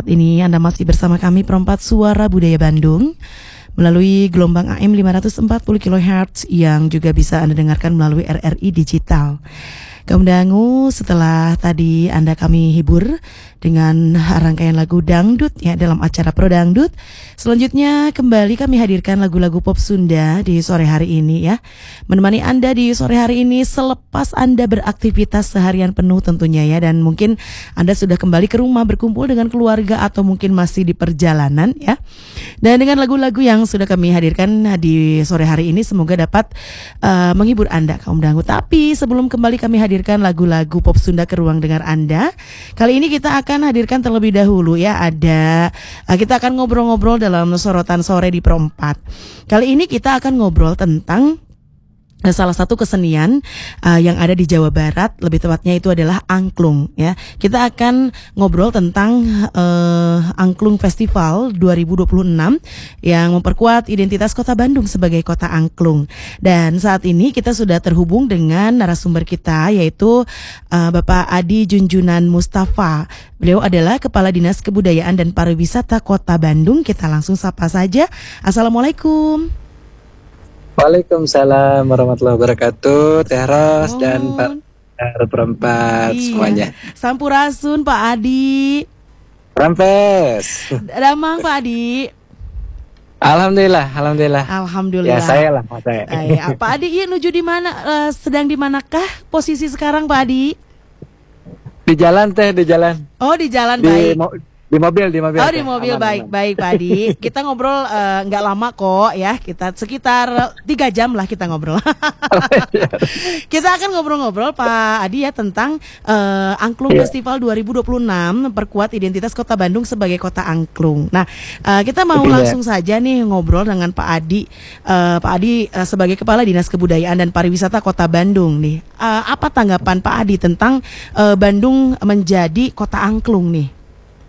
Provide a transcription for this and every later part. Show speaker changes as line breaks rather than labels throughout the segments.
saat ini Anda masih bersama kami Perempat Suara Budaya Bandung melalui gelombang AM 540 kHz yang juga bisa Anda dengarkan melalui RRI Digital. Kaum dangu, setelah tadi kami hibur dengan rangkaian lagu dangdut ya dalam acara Pro Dangdut. Selanjutnya kembali kami hadirkan lagu-lagu pop Sunda di sore hari ini ya. Menemani Anda di sore hari ini selepas Anda beraktivitas seharian penuh tentunya ya. Dan mungkin Anda sudah kembali ke rumah berkumpul dengan keluarga atau mungkin masih di perjalanan ya. Dan dengan lagu-lagu yang sudah kami hadirkan di sore hari ini semoga dapat menghibur Anda kaum dangu. Tapi sebelum kembali kami hadirkan lagu-lagu pop Sunda ke ruang dengar Anda, kali ini kita akan hadirkan terlebih dahulu ya, kita akan ngobrol-ngobrol dalam sorotan sore di Perempat. Kali ini kita akan ngobrol tentang salah satu kesenian yang ada di Jawa Barat, lebih tepatnya itu adalah angklung ya. Kita akan ngobrol tentang Angklung Festival 2026 yang memperkuat identitas Kota Bandung sebagai kota angklung. Dan saat ini kita sudah terhubung dengan narasumber kita yaitu Bapak Adi Junjunan Mustafa. Beliau adalah Kepala Dinas Kebudayaan dan Pariwisata Kota Bandung. Kita langsung sapa saja. Assalamualaikum.
Waalaikumsalam warahmatullahi wabarakatuh, Teh Ros dan Pak Perempat semuanya.
Sampurasun Pak Adi.
Rampes.
Damang Pak Adi.
Alhamdulillah.
Alhamdulillah.
Ya saya lah, saya.
Pak Adi, iya nuju di mana? Sedang di manakah posisi sekarang Pak Adi?
Di jalan Teh, di jalan.
Oh di jalan baik.
Di mobil.
Oh di mobil, baik Pak Adi. Kita ngobrol nggak lama kok ya. Kita sekitar 3 jam lah kita ngobrol. Kita akan ngobrol-ngobrol Pak Adi ya tentang Angklung Festival 2026 memperkuat identitas Kota Bandung sebagai kota angklung. Nah kita mau langsung saja nih ngobrol dengan Pak Adi. Pak Adi sebagai Kepala Dinas Kebudayaan dan Pariwisata Kota Bandung nih. Apa tanggapan Pak Adi tentang Bandung menjadi kota angklung nih?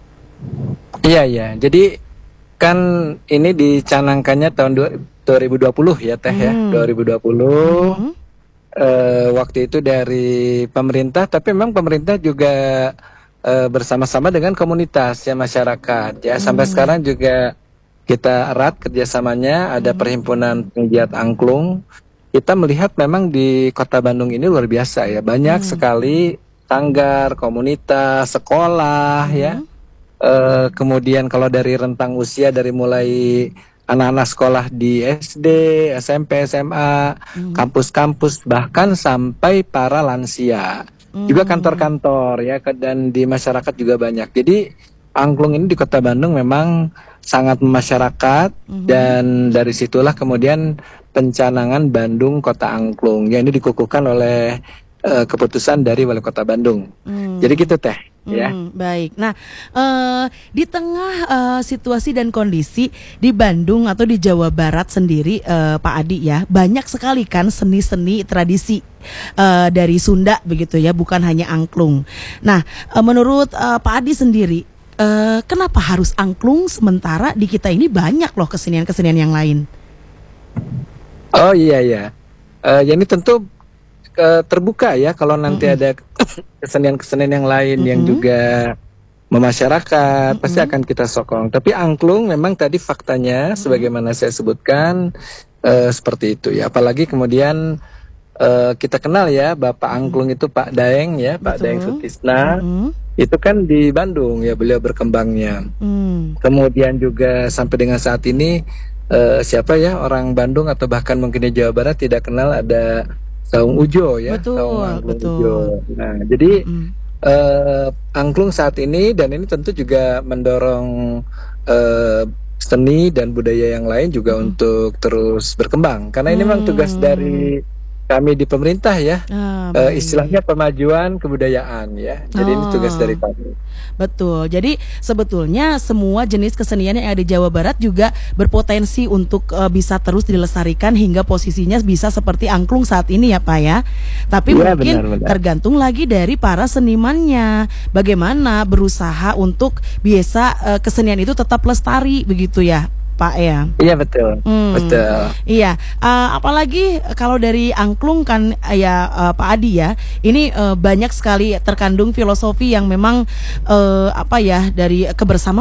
Iya. Jadi kan ini dicanangkannya tahun 2020 ya Teh ya. 2020. Waktu itu dari pemerintah, tapi memang pemerintah juga bersama-sama dengan komunitas ya, masyarakat ya. Sampai sekarang juga kita erat kerjasamanya. Ada perhimpunan penggiat angklung. Kita melihat memang di Kota Bandung ini luar biasa ya. Banyak sekali sanggar, komunitas, sekolah ya. Kemudian kalau dari rentang usia dari mulai anak-anak sekolah di SD, SMP, SMA, kampus-kampus, bahkan sampai para lansia, juga kantor-kantor ya, dan di masyarakat juga banyak. Jadi angklung ini di Kota Bandung memang sangat masyarakat, dan dari situlah kemudian pencanangan Bandung Kota Angklung. Ya ini dikukuhkan oleh keputusan dari Wali Kota Bandung. Jadi gitu Teh. Ya.
Baik. Nah, di tengah situasi dan kondisi di Bandung atau di Jawa Barat sendiri, Pak Adi ya, banyak sekali kan seni-seni tradisi dari Sunda begitu ya, bukan hanya angklung. Nah, menurut Pak Adi sendiri, kenapa harus angklung sementara di kita ini banyak loh kesenian-kesenian yang lain?
Oh iya. Ya ini tentu terbuka ya kalau nanti ada kesenian-kesenian yang lain yang juga memasyarakat, pasti akan kita sokong. Tapi angklung memang tadi faktanya sebagaimana saya sebutkan seperti itu ya. Apalagi kemudian kita kenal ya Bapak Angklung itu Pak Daeng ya, Pak Daeng Sutisna. Itu kan di Bandung ya beliau berkembangnya. Kemudian juga sampai dengan saat ini siapa ya orang Bandung atau bahkan mungkin di Jawa Barat tidak kenal ada Saung Ujo ya,
betul.
Ujo. Nah, jadi angklung saat ini dan ini tentu juga mendorong seni dan budaya yang lain juga untuk terus berkembang. Karena ini memang tugas dari kami di pemerintah ya, istilahnya pemajuan kebudayaan ya. Jadi ini tugas dari kami.
Betul. Jadi sebetulnya semua jenis kesenian yang ada di Jawa Barat juga berpotensi untuk bisa terus dilestarikan hingga posisinya bisa seperti angklung saat ini ya Pak ya. Tapi ya, mungkin benar. Tergantung lagi dari para senimannya. Bagaimana berusaha untuk bisa kesenian itu tetap lestari begitu ya Pak ya.
Iya betul. Betul.
Iya. Apalagi kalau dari angklung kan ya Pak Adi ya, ini banyak sekali terkandung filosofi yang memang dari kebersamaan